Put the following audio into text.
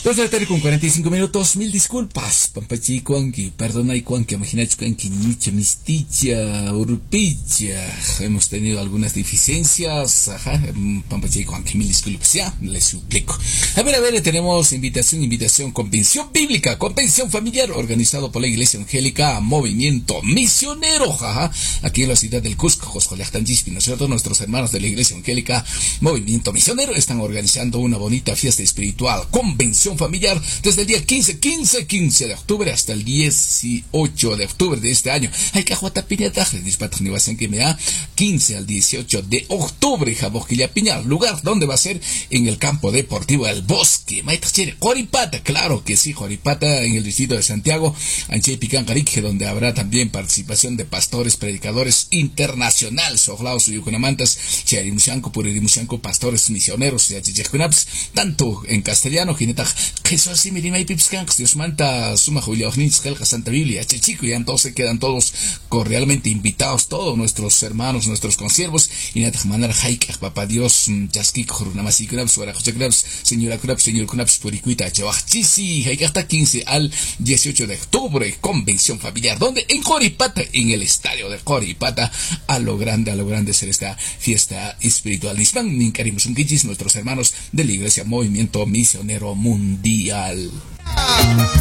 2 de la tarde con 45 minutos. Mil disculpas, Pampachi Cuanqui, perdona y Cuanqui, imagínate Cuanqui, Nicha, Misticha, Urupicha. Hemos tenido algunas deficiencias, Pampachi Cuanqui, mil disculpas, ya, les suplico. A ver, tenemos invitación, convención bíblica, convención familiar, organizado por la Iglesia Evangélica, Movimiento Misionero, aquí en la ciudad del Cusco, Joscolejtanjispi, ¿no es cierto? Nuestros hermanos de la Iglesia Evangélica, Movimiento Misionero, están organizando una bonita fiesta espiritual, convención familiar, desde el día 15 de octubre hasta el 18 de octubre de este año. Hay que aguantar piñata, que me da 15 al 18 de octubre, Jabosquilla Piña, lugar donde va a ser en el campo deportivo del Bosque, Joripata, claro que sí, Joripata, en el distrito de Santiago, Anche Picán Carique, donde habrá también participación de pastores, predicadores internacionales, Sojlaos, Yucunamantas, Chiarimushanco, Purimushanco, pastores misioneros, tanto en castellano, Gineta, Jesús y Mirima y Pipskanks, Dios manta, Suma Julio Helga Santa Biblia, Chichico, y entonces quedan todos realmente invitados, todos nuestros hermanos, nuestros consiervos, y Nata Manar Haik, Papá Dios, Chaskik, Jorunamasi Kunaps, Warajocha Kunaps, Señora Kunaps, Señor Kunaps, Puricuita, Chawachisi, Haik hasta 15 al 18 de octubre, convención familiar, donde en Joripata, en el estadio de Joripata, a lo grande ser esta fiesta espiritual. Nispan, Ninkarim Sunkichis, nuestros hermanos de la Iglesia Movimiento Misionero Mundial.